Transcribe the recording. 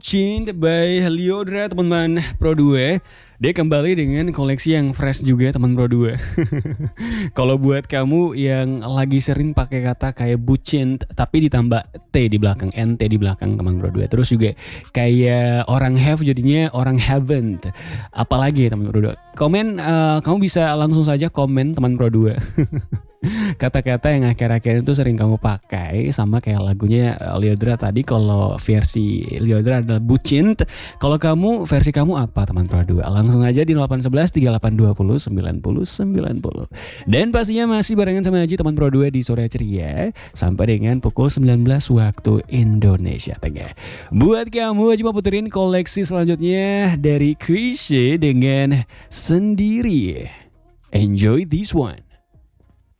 Bucin by Lyodra teman-teman Pro 2. Dia kembali dengan koleksi yang fresh juga teman Pro 2. Kalau buat kamu yang lagi sering pakai kata kayak bucin tapi ditambah T di belakang, NT di belakang teman Pro 2. Terus juga kayak orang have jadinya orang haven't. Apalagi teman Pro 2. Komen, kamu bisa langsung saja komen teman Pro 2. Kata-kata yang akhir-akhir itu sering kamu pakai sama kayak lagunya Lyodra tadi. Kalau versi Lyodra adalah bucin. Kalau kamu versi kamu apa teman Pro 2? Langsung aja di 0811 3820 90 90. Dan pastinya masih barengan sama Haji teman Pro 2 di Sore Ceria sampai dengan pukul 19 waktu Indonesia Tengah. Buat kamu Haji mau puterin koleksi selanjutnya dari Chrisye dengan Sendiri. Enjoy this one.